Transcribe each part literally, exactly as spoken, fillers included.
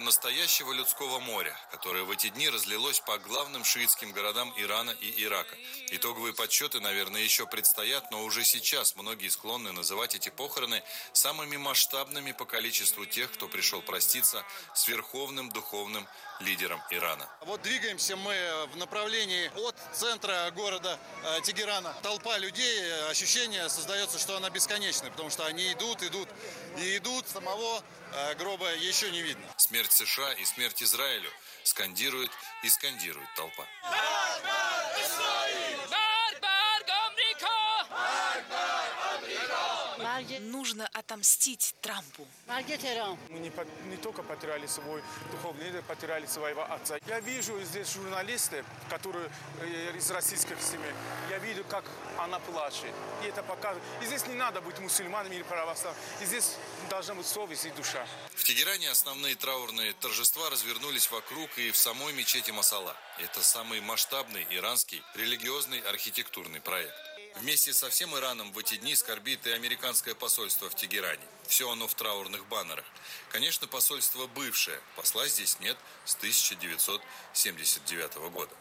настоящего людского моря, которое в эти дни разлилось по главным шиитским городам Ирана и Ирака. Итоговые подсчеты, наверное, еще предстоят, но уже сейчас многие склонны называть эти похороны самыми масштабными по количеству тех, кто пришел проститься с верховным духовным лидером Ирана. Вот двигаемся мы в направлении от центра города э, Тегерана. Толпа людей, ощущение создается, что она бесконечная, потому что они идут, идут и идут, самого э, гроба еще не видно. Смерть США и смерть Израилю скандирует и скандирует толпа. Нужно отомстить Трампу. Мы не, не только потеряли свой духовный лидер, потеряли своего отца. Я вижу здесь журналисты, которые из российских семей. Я вижу, как она плачет. И это показывает. И здесь не надо быть мусульманами или православными. И здесь должна быть совесть и душа. В Тегеране основные траурные торжества развернулись вокруг и в самой мечети Масала. Это самый масштабный иранский религиозный архитектурный проект. Вместе со всем Ираном в эти дни скорбит и американское посольство в Тегеране. Все оно в траурных баннерах. Конечно, посольство бывшее. Посла здесь нет с тысяча девятьсот семьдесят девятого года.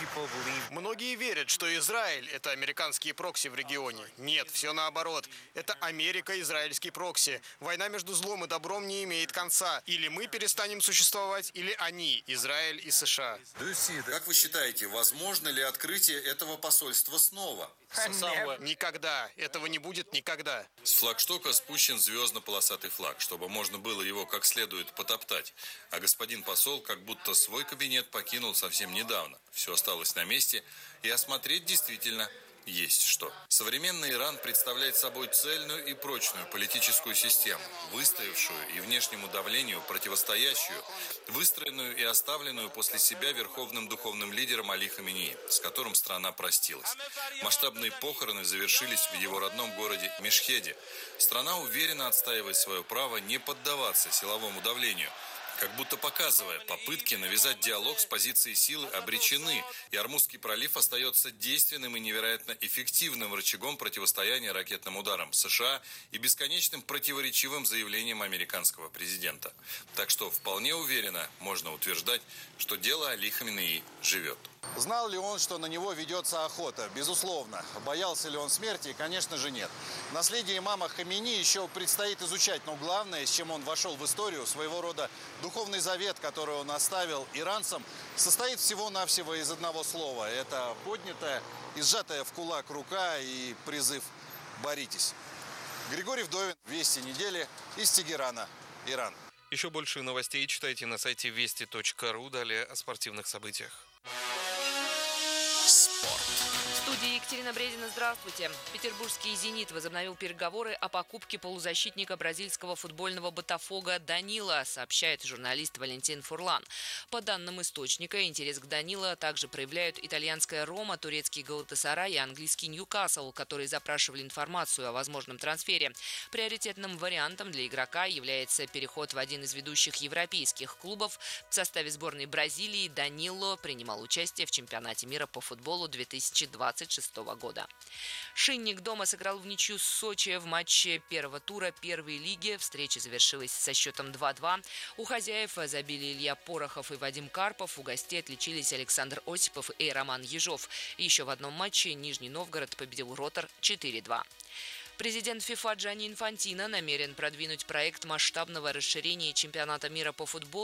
Многие верят, что Израиль – это американские прокси в регионе. Нет, все наоборот. Это Америка – израильский прокси. Война между злом и добром не имеет конца. Или мы перестанем существовать, или они – Израиль и США. Как вы считаете, возможно ли открытие этого посольства снова? Никогда. Этого не будет никогда. С флагштока спущен звездно-полосатый флаг, чтобы можно было его как следует потоптать. А господин посол как будто свой кабинет покинул совсем недавно. Все осталось на месте, и осмотреть действительно есть что. Современный Иран представляет собой цельную и прочную политическую систему, выстоявшую и внешнему давлению противостоящую, выстроенную и оставленную после себя верховным духовным лидером Али Хаменеи, с которым страна простилась. Масштабные похороны завершились в его родном городе Мешхеде. Страна уверенно отстаивает свое право не поддаваться силовому давлению, как будто показывая, попытки навязать диалог с позиции силы обречены, и Ормузский пролив остается действенным и невероятно эффективным рычагом противостояния ракетным ударам США и бесконечным противоречивым заявлениям американского президента. Так что вполне уверенно можно утверждать, что дело Али Хаменеи живет. Знал ли он, что на него ведется охота? Безусловно. Боялся ли он смерти? Конечно же нет. Наследие имама Хаменеи еще предстоит изучать, но главное, с чем он вошел в историю, своего рода духовный завет, который он оставил иранцам, состоит всего-навсего из одного слова. Это поднятая и сжатая в кулак рука и призыв «Боритесь». Григорий Вдовин, Вести недели из Тегерана, Иран. Еще больше новостей читайте на сайте вести точка ру. Далее о спортивных событиях. В студии Екатерина Бредина. Здравствуйте. Петербургский «Зенит» возобновил переговоры о покупке полузащитника бразильского футбольного «Ботафого» Данила, сообщает журналист Валентин Фурлан. По данным источника, интерес к Данила также проявляют итальянская «Рома», турецкий «Галатасарай» и английский «Ньюкасл», которые запрашивали информацию о возможном трансфере. Приоритетным вариантом для игрока является переход в один из ведущих европейских клубов. В составе сборной Бразилии Данило принимал участие в чемпионате мира по футболу две тысячи двадцать шестого года. Шинник дома сыграл в ничью с Сочи в матче первого тура первой лиги. Встреча завершилась со счетом два-два. У хозяев забили Илья Порохов и Вадим Карпов. У гостей отличились Александр Осипов и Роман Ежов. Еще в одном матче Нижний Новгород победил Ротор четыре-два. Президент ФИФА Джанни Инфантино намерен продвинуть проект масштабного расширения чемпионата мира по футболу